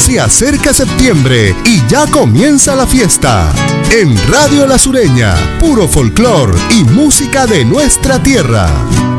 Se acerca septiembre y ya comienza la fiesta. En Radio La Sureña, puro folclor y música de nuestra tierra.